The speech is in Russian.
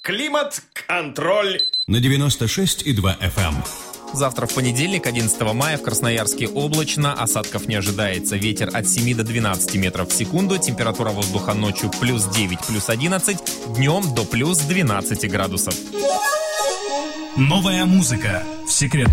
Климат-контроль на 96,2 FM. Завтра в понедельник, 11 мая, в Красноярске облачно, осадков не ожидается. Ветер от 7 до 12 метров в секунду, температура воздуха ночью плюс 9, плюс 11, днем до плюс 12 градусов. Новая музыка в секретном